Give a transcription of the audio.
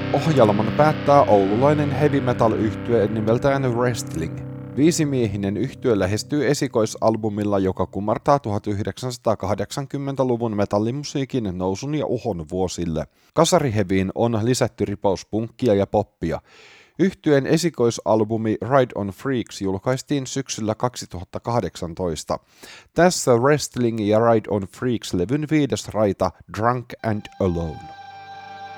Ohjelman päättää oululainen heavy metal-yhtye nimeltään Wrestling. Viisimiehinen yhtye lähestyy esikoisalbumilla, joka kumartaa 1980-luvun metallimusiikin nousun ja uhon vuosille. Kasariheviin on lisätty ripaus punkkia ja poppia. Yhtyeen esikoisalbumi Ride on Freaks julkaistiin syksyllä 2018. Tässä Wrestling ja Ride on Freaks-levyn 5. raita Drunk and Alone.